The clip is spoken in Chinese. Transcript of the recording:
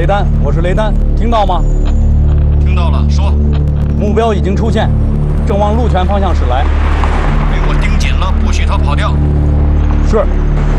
丹，我是雷丹，听到吗？ 听到了，说。 目标已经出现，正往鹿泉方向驶来。 给我盯紧了，不许他跑掉。 是。